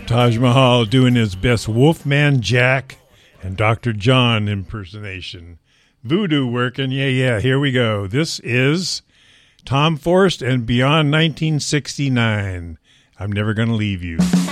Taj Mahal doing his best Wolfman Jack and Dr. John impersonation. Voodoo working, yeah, here we go. This is Tom Forrest and Beyond 1969. I'm Never Gonna Leave You.